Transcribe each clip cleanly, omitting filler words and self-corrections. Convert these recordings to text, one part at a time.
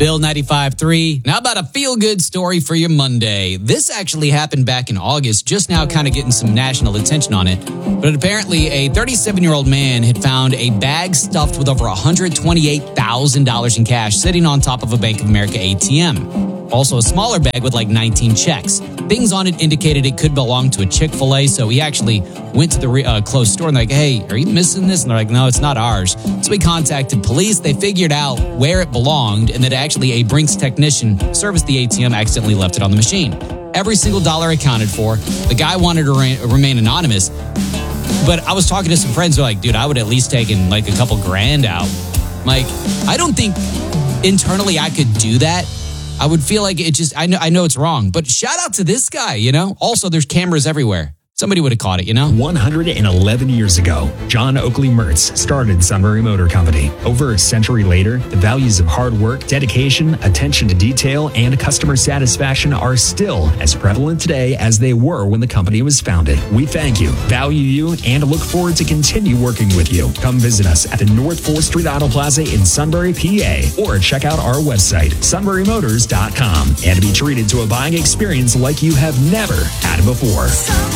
Bill 95.3. Now about a feel-good story for your Monday. This actually happened back in August, just now kind of getting some national attention on it. But apparently a 37-year-old man had found a bag stuffed with over $128,000 in cash sitting on top of a Bank of America ATM. Also a smaller bag with like 19 checks. Things on it indicated it could belong to a Chick-fil-A, so he actually went to the closed store and they're like, hey, are you missing this? And they're like, no, it's not ours. So we contacted police. They figured out where it belonged and that actually a Brinks technician serviced the ATM accidentally left it on the machine. Every single dollar accounted for. The guy wanted to remain anonymous, but I was talking to some friends who are like, dude, I would at least taken like a couple grand out. Like, I don't think internally I could do that. I would feel like it just, I know it's wrong, but shout out to this guy, you know? Also, there's cameras everywhere. Somebody would have caught it, you know? 111 years ago, John Oakley Mertz started Sunbury Motor Company. Over a century later, the values of hard work, dedication, attention to detail, and customer satisfaction are still as prevalent today as they were when the company was founded. We thank you, value you, and look forward to continue working with you. Come visit us at the North 4th Street Auto Plaza in Sunbury, PA, or check out our website, sunburymotors.com, and be treated to a buying experience like you have never had before.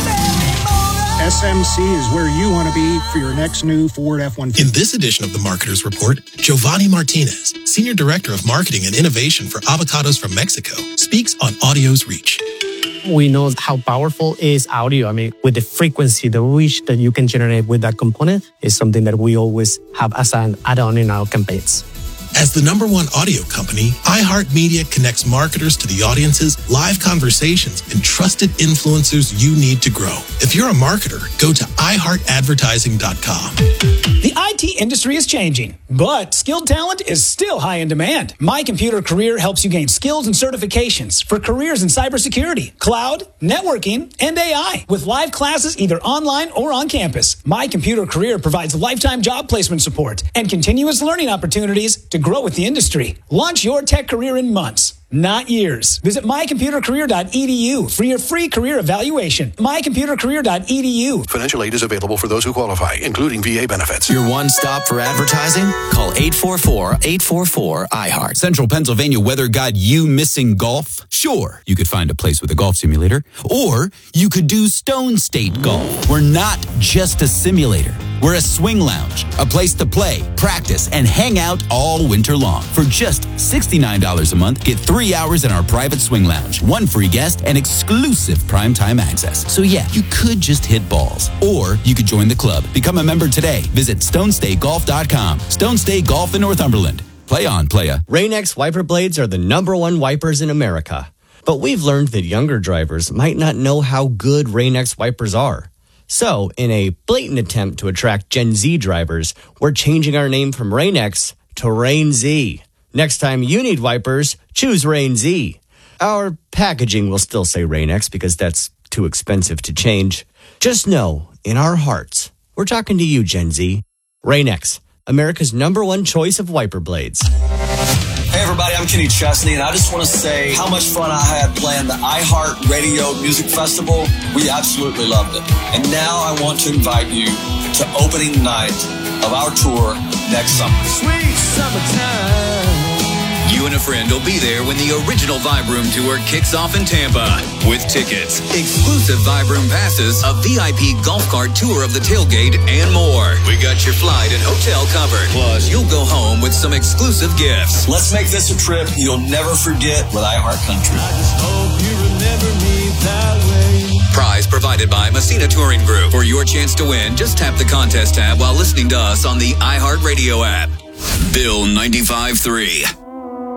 SMC is where you want to be for your next new Ford F-150. In this edition of the Marketer's Report, Giovanni Martinez, Senior Director of Marketing and Innovation for Avocados from Mexico, speaks on audio's reach. We know how powerful is audio. I mean, with the frequency, the reach that you can generate with that component is something that we always have as an add-on in our campaigns. As the #1 audio company, iHeartMedia connects marketers to the audiences, live conversations, and trusted influencers you need to grow. If you're a marketer, go to iHeartAdvertising.com. The IT industry is changing, but skilled talent is still high in demand. My Computer Career helps you gain skills and certifications for careers in cybersecurity, cloud, networking, and AI. With live classes either online or on campus, My Computer Career provides lifetime job placement support and continuous learning opportunities to grow with the industry. Launch your tech career in months, not years. Visit mycomputercareer.edu for your free career evaluation. mycomputercareer.edu. Financial aid is available for those who qualify, including VA benefits. Your one stop for advertising? Call 844-844-iHeart. Central Pennsylvania weather guide you missing golf? Sure, you could find a place with a golf simulator. Or you could do Stone State Golf. We're not just a simulator. We're a swing lounge, a place to play, practice, and hang out all winter long. For just $69 a month, get 3 hours in our private swing lounge, 1 free guest, and exclusive primetime access. So yeah, you could just hit balls. Or you could join the club. Become a member today. Visit StoneStateGolf.com. Stone State Golf in Northumberland. Play on, playa. Rain-X wiper blades are the #1 wipers in America. But we've learned that younger drivers might not know how good Rain-X wipers are. So, in a blatant attempt to attract Gen Z drivers, we're changing our name from Rain-X to Rain Z. Next time you need wipers, choose Rain Z. Our packaging will still say Rain-X because that's too expensive to change. Just know, in our hearts, we're talking to you, Gen Z. Rain-X, America's #1 choice of wiper blades. Hey everybody, I'm Kenny Chesney, and I just want to say how much fun I had playing the iHeart Radio Music Festival. We absolutely loved it. And now I want to invite you to opening night of our tour next summer. Sweet summertime. You and a friend will be there when the original Vibe Room Tour kicks off in Tampa. With tickets, exclusive Vibe Room passes, a VIP golf cart tour of the tailgate, and more. We got your flight and hotel covered. Plus, you'll go home with some exclusive gifts. Let's make this a trip you'll never forget with iHeart Country. I just hope you remember me that way. Prize provided by Messina Touring Group. For your chance to win, just tap the contest tab while listening to us on the iHeart Radio app. Bill 95.3.